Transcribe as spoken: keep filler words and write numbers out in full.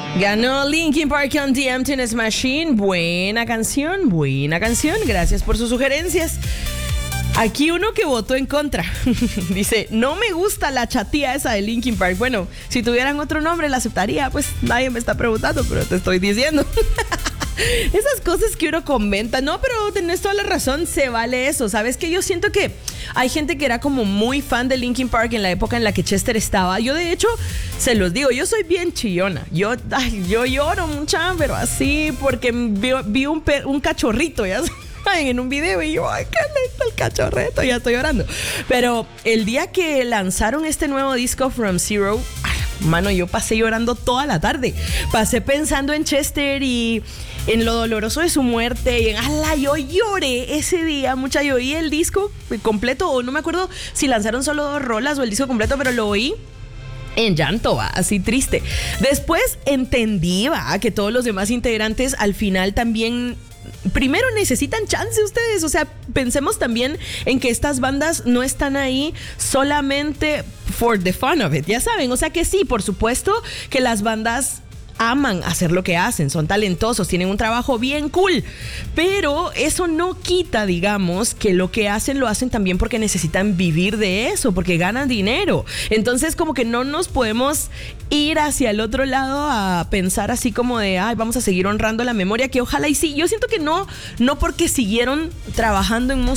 Ganó Linkin Park con The Emptiness Machine. Buena canción, buena canción. Gracias por sus sugerencias. Aquí uno que votó en contra. Dice, no me gusta la chatía esa de Linkin Park. Bueno, si tuvieran otro nombre la aceptaría. Pues nadie me está preguntando, pero te estoy diciendo. Esas cosas que uno comenta. No, pero tenés toda la razón, se vale eso. ¿Sabes qué? Yo siento que hay gente que era como muy fan de Linkin Park en la época en la que Chester estaba. Yo de hecho, se los digo, yo soy bien chillona. Yo, ay, yo lloro mucha, pero así porque vi, vi un, per, un cachorrito, ya en un video y yo, ay, qué lindo el cachorrito, ya estoy llorando. Pero el día que lanzaron este nuevo disco From Zero, ay, mano, yo pasé llorando toda la tarde. Pasé pensando en Chester y en lo doloroso de su muerte y en, ala, yo lloré ese día, mucha, yo oí el disco completo, o no me acuerdo si lanzaron solo dos rolas o el disco completo, pero lo oí en llanto, va, así triste. Después entendí, va, que todos los demás integrantes al final también primero necesitan chance ustedes, o sea, pensemos también en que estas bandas no están ahí solamente for the fun of it, ya saben, o sea que sí, por supuesto que las bandas aman hacer lo que hacen, son talentosos, tienen un trabajo bien cool, pero eso no quita, digamos, que lo que hacen lo hacen también porque necesitan vivir de eso, porque ganan dinero. Entonces como que no nos podemos ir hacia el otro lado a pensar así como de, ay, vamos a seguir honrando la memoria, que ojalá y sí, yo siento que no, no porque siguieron trabajando en música